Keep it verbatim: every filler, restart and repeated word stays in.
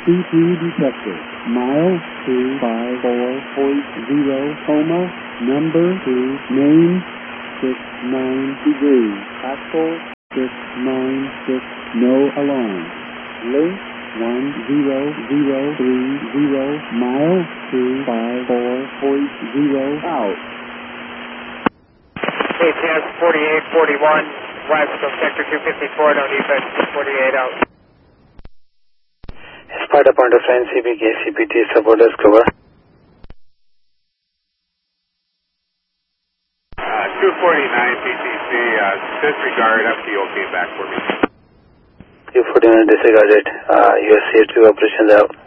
C three detected. Mile two five four point zero, coma, number two, name six nine degrees. Actual six nine six, no alarm. Link one zero zero three zero, mile two five four point zero, out. A T S forty-eight forty-one, west of sector two fifty-four, no defense, forty-eight out. Sparta point of line C B K C P T support us cover. Uh, two forty-nine P T C, uh, disregard F T O came back for me. two forty-nine disregarded, uh, U S C two operations out.